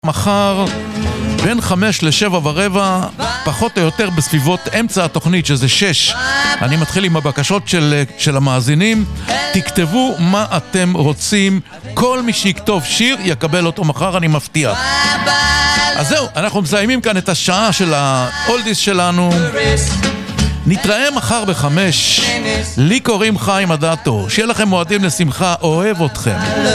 מחר בין 5 ל7:15, פחות או יותר בסביבות אמצע התוכנית, שזה 6. אני מתחיל עם הבקשות של המאזינים. תכתבו מה אתם רוצים. כל מי שיכתוב שיר יקבל אותו מחר, אני מבטיח. אז זהו, אנחנו מסיימים כאן את השעה של האולדיס שלנו. נתראה מחר ב5. לי קוראים חיים אדטו. שיהיה לכם מועדים לשמחה, אוהב אתכם.